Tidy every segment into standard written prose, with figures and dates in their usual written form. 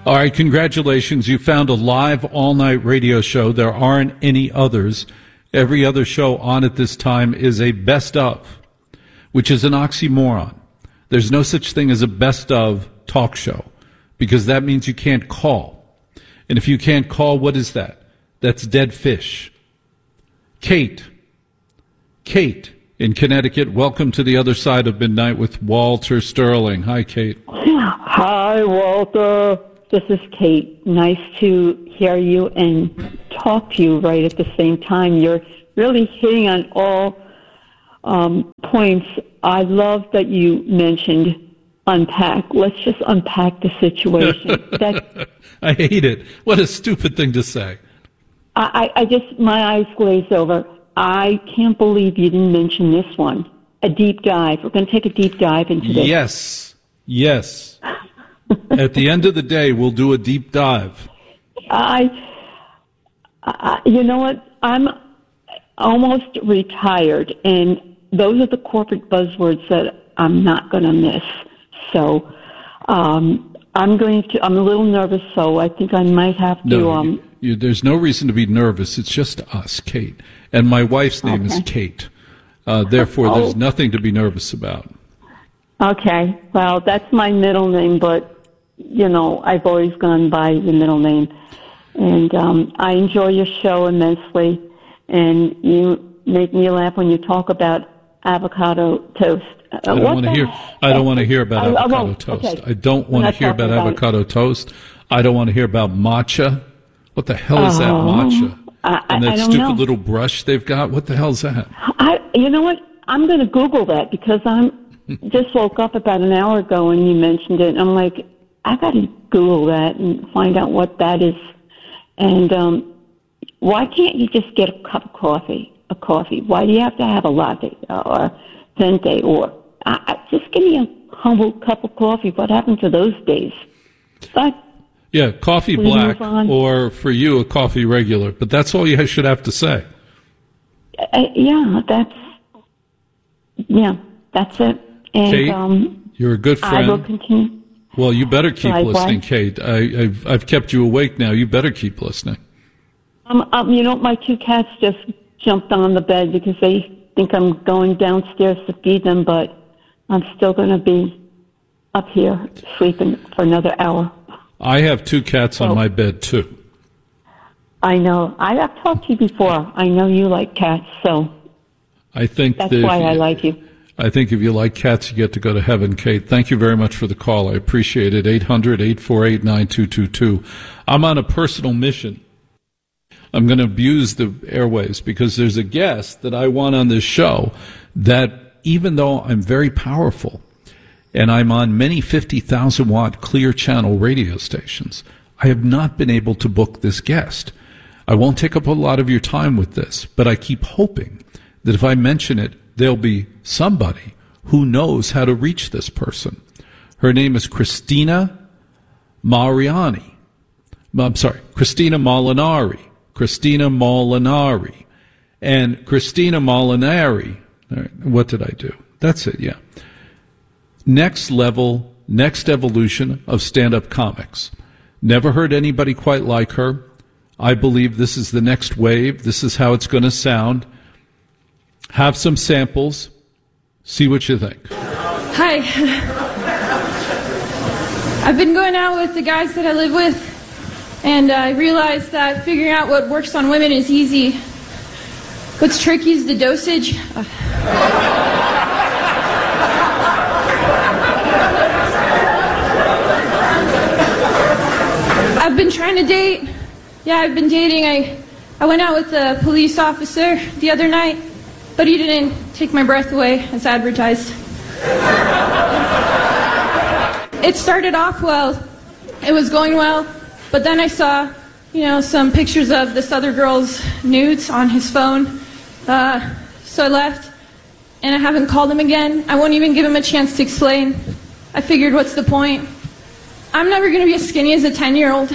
All right, congratulations. You found a live all-night radio show. There aren't any others. Every other show on at this time is a best of, which is an oxymoron. There's no such thing as a best of talk show, because that means you can't call. And if you can't call, what is that? That's dead fish. Kate in Connecticut, welcome to the other side of midnight with Walter Sterling. Hi, Kate. Hi, Walter. This is Kate. Nice to hear you and talk to you right at the same time. You're really hitting on all points. I love that you mentioned unpack. Let's just unpack the situation. I hate it. What a stupid thing to say. I just, my eyes glazed over. I can't believe you didn't mention this one. A deep dive. We're going to take a deep dive into this. Yes. At the end of the day, we'll do a deep dive. You know what? I'm almost retired, and those are the corporate buzzwords that I'm not going to miss. So I'm a little nervous, so I think I might have to... there's no reason to be nervous. It's just us, Kate. And my wife's name is Kate. Therefore, there's nothing to be nervous about. Okay. Well, that's my middle name, but, I've always gone by the middle name. And I enjoy your show immensely. And you make me laugh when you talk about avocado toast. I don't want to hear about avocado toast. Okay. I don't want to hear about avocado toast. I don't want to hear about matcha. What the hell is that matcha? And that stupid little brush they've got? What the hell is that? You know what? I'm going to Google that because I'm just woke up about an hour ago and you mentioned it. I'm like, I got to Google that and find out what that is. And why can't you just get a cup of coffee? A coffee? Why do you have to have a latte or venti or just give me a humble cup of coffee? What happened to those days? Yeah, coffee black, or for you, a coffee regular. But that's all you should have to say. That's it. And, Kate, you're a good friend. I will continue. Well, you better keep listening, Kate. I've kept you awake now. You better keep listening. My two cats just jumped on the bed because they think I'm going downstairs to feed them, but I'm still going to be up here sleeping for another hour. I have two cats on my bed, too. I know. I have talked to you before. I know you like cats, so I think that's why I like you. I think if you like cats, you get to go to heaven, Kate. Thank you very much for the call. I appreciate it. 800-848-9222. I'm on a personal mission. I'm going to abuse the airways because there's a guest that I want on this show that, even though I'm very powerful, and I'm on many 50,000-watt clear channel radio stations, I have not been able to book this guest. I won't take up a lot of your time with this, but I keep hoping that if I mention it, there'll be somebody who knows how to reach this person. Her name is Christina Molinari. Christina Molinari. And Christina Molinari, what did I do? That's it, yeah. Next level, next evolution of stand-up comics. Never heard anybody quite like her. I believe this is the next wave. This is how it's going to sound. Have some samples. See what you think. Hi. I've been going out with the guys that I live with, and I realized that figuring out what works on women is easy. What's tricky is the dosage. I've been trying to date. Yeah, I've been dating. I went out with a police officer the other night, but he didn't take my breath away as advertised. It started off well. It was going well, but then I saw, some pictures of this other girl's nudes on his phone. So I left, and I haven't called him again. I won't even give him a chance to explain. I figured, what's the point? I'm never going to be as skinny as a 10-year-old.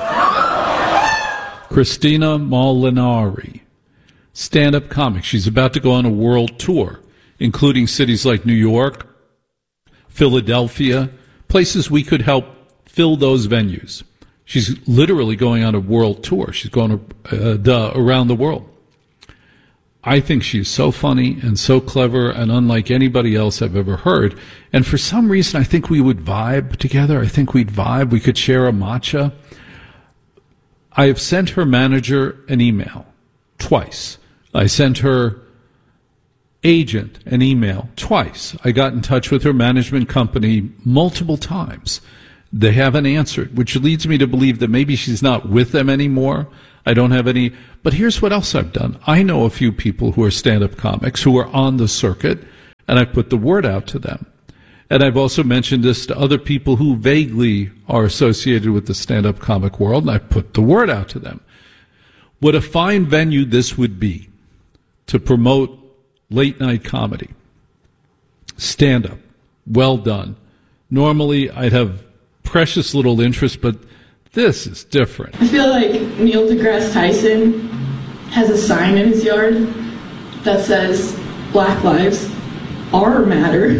Christina Molinari, stand-up comic. She's about to go on a world tour, including cities like New York, Philadelphia, places we could help fill those venues. She's literally going on a world tour. She's going around the world. I think she's so funny and so clever and unlike anybody else I've ever heard. And for some reason, I think we would vibe together. I think we'd vibe. We could share a matcha. I have sent her manager an email twice. I sent her agent an email twice. I got in touch with her management company multiple times. They haven't answered, which leads me to believe that maybe she's not with them anymore. I don't have any. But here's what else I've done. I know a few people who are stand-up comics who are on the circuit, and I put the word out to them. And I've also mentioned this to other people who vaguely are associated with the stand-up comic world, and I put the word out to them. What a fine venue this would be to promote late-night comedy. Stand-up. Well done. Normally, I'd have precious little interest, but this is different. I feel like Neil deGrasse Tyson has a sign in his yard that says, Black lives are matter.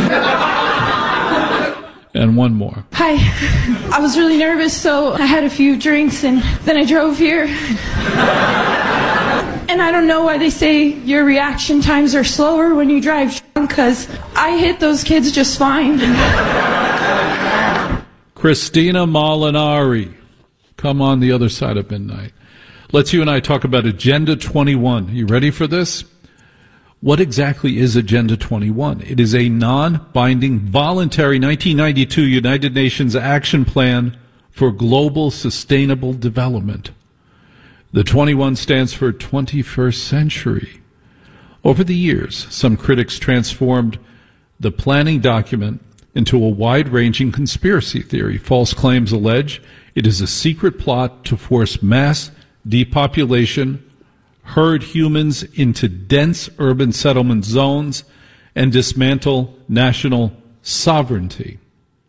And one more. Hi. I was really nervous, so I had a few drinks, and then I drove here. And I don't know why they say your reaction times are slower when you drive drunk, because I hit those kids just fine. Christina Molinari, come on the other side of midnight. Let's you and I talk about Agenda 21. You ready for this? What exactly is Agenda 21? It is a non-binding, voluntary 1992 United Nations Action Plan for Global Sustainable Development. The 21 stands for 21st century. Over the years, some critics transformed the planning document into a wide-ranging conspiracy theory. False claims allege it is a secret plot to force mass depopulation, herd humans into dense urban settlement zones, and dismantle national sovereignty.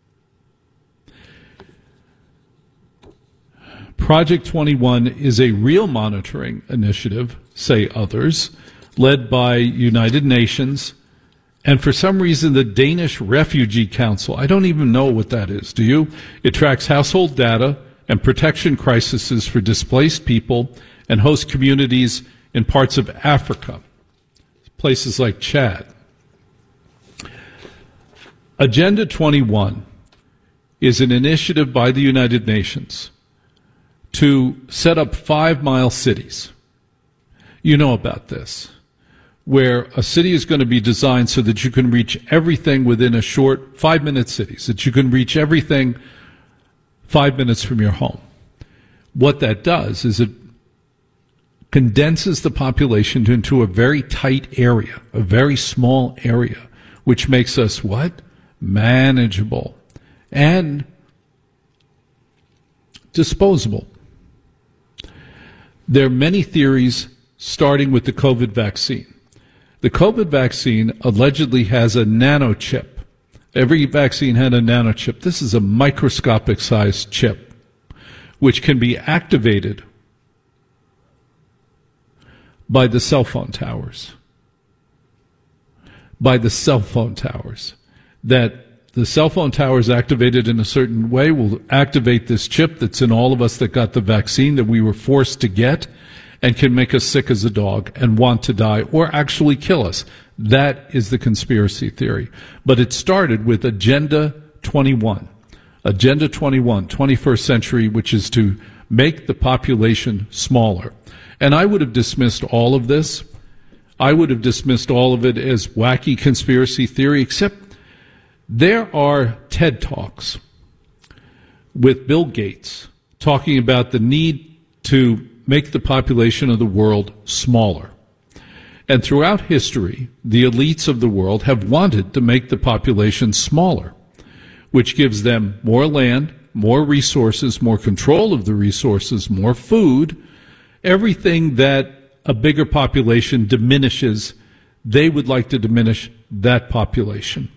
Project 21 is a real monitoring initiative, say others, led by United Nations, and for some reason the Danish Refugee Council. I don't even know what that is, do you? It tracks household data and protection crises for displaced people and host communities in parts of Africa, places like Chad. Agenda 21 is an initiative by the United Nations to set up 5-mile cities. You know about this, where a city is going to be designed so that you can reach everything within a short 5-minute cities, that you can reach everything 5 minutes from your home. What that does is it condenses the population into a very tight area, a very small area, which makes us what? Manageable and disposable. There are many theories starting with the COVID vaccine. The COVID vaccine allegedly has a nanochip. Every vaccine had a nanochip. This is a microscopic sized chip which can be activated by the cell phone towers. By the cell phone towers. That the cell phone towers activated in a certain way will activate this chip that's in all of us that got the vaccine that we were forced to get, and can make us sick as a dog and want to die or actually kill us. That is the conspiracy theory. But it started with Agenda 21. Agenda 21, 21st century, which is to make the population smaller. And I would have dismissed all of this. I would have dismissed all of it as wacky conspiracy theory, except there are TED Talks with Bill Gates talking about the need to make the population of the world smaller. And throughout history, the elites of the world have wanted to make the population smaller, which gives them more land, more resources, more control of the resources, more food, everything that a bigger population diminishes. They would like to diminish that population.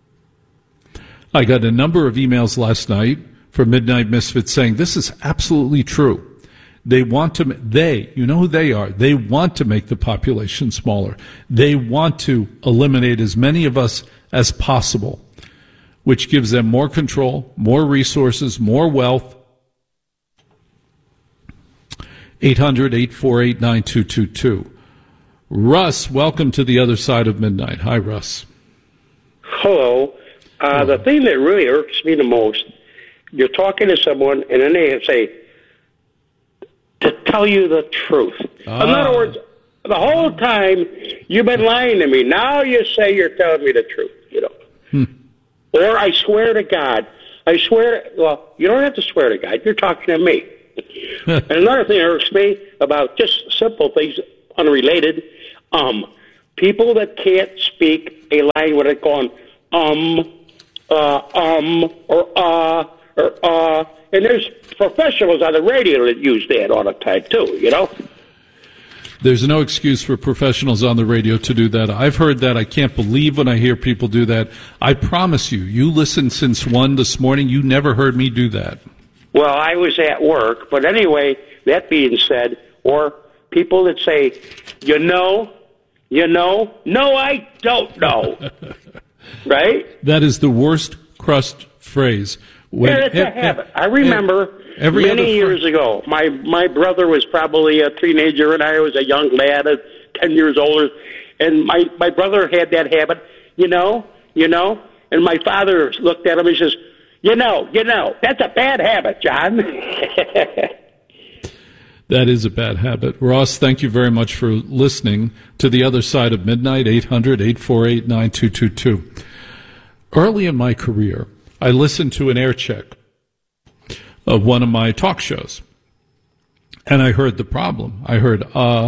I got a number of emails last night from Midnight Misfits saying this is absolutely true. They want to, you know who they are. They want to make the population smaller. They want to eliminate as many of us as possible, which gives them more control, more resources, more wealth, 800-848-9222. Russ, welcome to the other side of midnight. Hi, Russ. Hello. The thing that really irks me the most, you're talking to someone, and then they say, to tell you the truth. In other words, the whole time you've been lying to me. Now you say you're telling me the truth, Or I swear to God. Well, you don't have to swear to God. You're talking to me. And another thing that irks me about just simple things, unrelated, people that can't speak a line without going, and there's professionals on the radio that use that all the time, too, There's no excuse for professionals on the radio to do that. I've heard that. I can't believe when I hear people do that. I promise you listened since 1 this morning. You never heard me do that. Well, I was at work. But anyway, that being said, or people that say, no, I don't know. Right? That is the worst crust phrase. It's a habit. I remember many years ago, my brother was probably a teenager and I was a young lad, 10 years older, and my brother had that habit, and my father looked at him and says, that's a bad habit, John. That is a bad habit. Ross, thank you very much for listening to The Other Side of Midnight, 800-848-9222. Early in my career, I listened to an air check of one of my talk shows, and I heard the problem. I heard,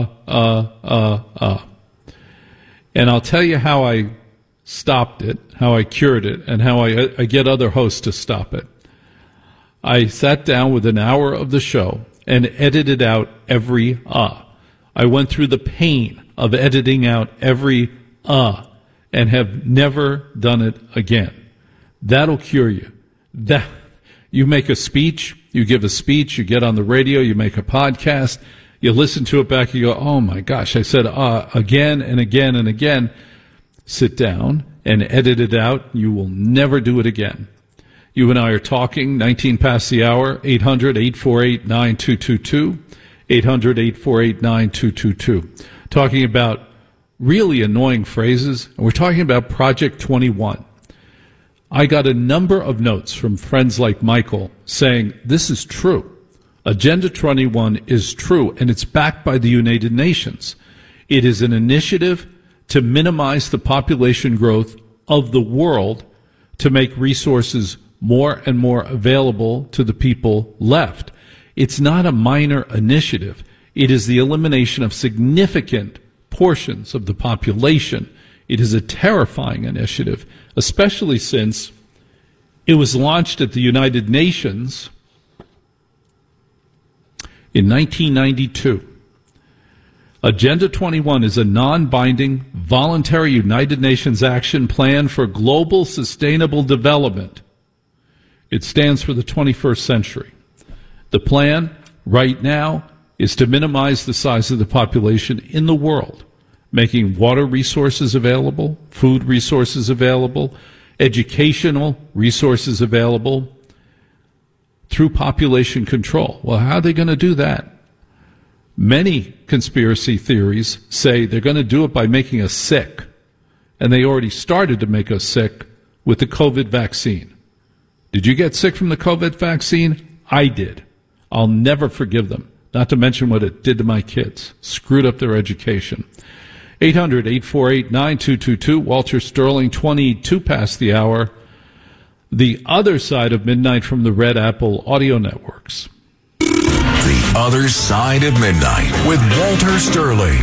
And I'll tell you how I stopped it, how I cured it, and how I get other hosts to stop it. I sat down with an hour of the show and edited out every I went through the pain of editing out every and have never done it again. That'll cure you. You make a speech, you give a speech, you get on the radio, you make a podcast, you listen to it back, you go, oh my gosh, I said again and again and again. Sit down and edit it out. You will never do it again. You and I are talking, 19 past the hour, 800-848-9222, 800-848-9222. Talking about really annoying phrases, and we're talking about Project 21. I got a number of notes from friends like Michael saying, this is true. Agenda 21 is true, and it's backed by the United Nations. It is an initiative to minimize the population growth of the world to make resources more and more available to the people left. It's not a minor initiative. It is the elimination of significant portions of the population. It is a terrifying initiative, especially since it was launched at the United Nations in 1992. Agenda 21 is a non-binding, voluntary United Nations action plan for global sustainable development. It stands for the 21st century. The plan, right now, is to minimize the size of the population in the world, making water resources available, food resources available, educational resources available through population control. Well, how are they going to do that? Many conspiracy theories say they're going to do it by making us sick, and they already started to make us sick with the COVID vaccine. Did you get sick from the COVID vaccine? I did. I'll never forgive them, not to mention what it did to my kids. Screwed up their education. 800-848-9222. Walter Sterling, 22 past the hour. The Other Side of Midnight from the Red Apple Audio Networks. The Other Side of Midnight with Walter Sterling.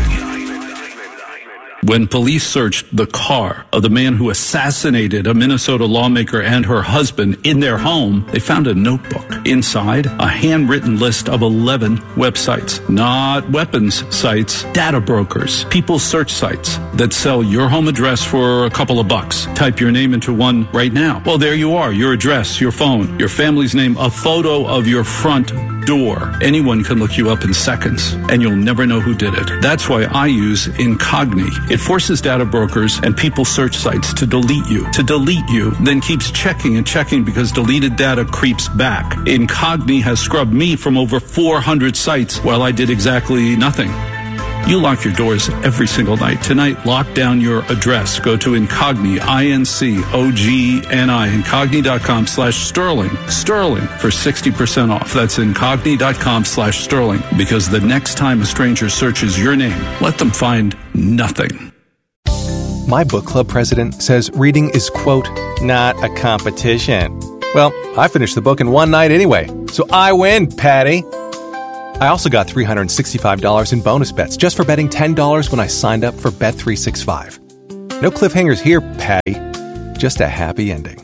When police searched the car of the man who assassinated a Minnesota lawmaker and her husband in their home, they found a notebook. Inside, a handwritten list of 11 websites. Not weapons sites, data brokers, people search sites that sell your home address for a couple of bucks. Type your name into one right now. Well, there you are, your address, your phone, your family's name, a photo of your front door. Anyone can look you up in seconds, and you'll never know who did it. That's why I use Incogni. It forces data brokers and people search sites to delete you, then keeps checking and checking because deleted data creeps back. Incogni has scrubbed me from over 400 sites while I did exactly nothing. You lock your doors every single night. Tonight, lock down your address. Go to Incogni, INCOGNI, Incogni.com/Sterling. Sterling for 60% off. That's Incogni.com/Sterling. Because the next time a stranger searches your name, let them find nothing. My book club president says reading is, quote, not a competition. Well, I finished the book in one night anyway, so I win, Patty. I also got $365 in bonus bets just for betting $10 when I signed up for Bet365. No cliffhangers here, Patty. Just a happy ending.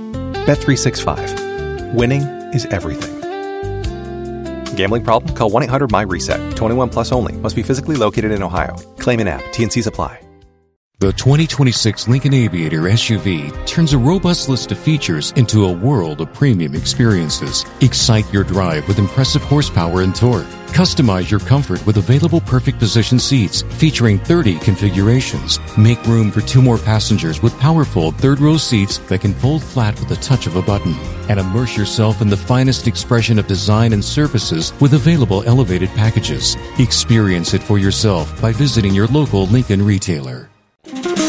Bet365. Winning is everything. Gambling problem? Call 1-800-MY-RESET. 21 plus only. Must be physically located in Ohio. Claim in app. T&Cs apply. The 2026 Lincoln Aviator SUV turns a robust list of features into a world of premium experiences. Excite your drive with impressive horsepower and torque. Customize your comfort with available perfect position seats featuring 30 configurations. Make room for 2 more passengers with powerful third-row seats that can fold flat with the touch of a button. And immerse yourself in the finest expression of design and services with available elevated packages. Experience it for yourself by visiting your local Lincoln retailer.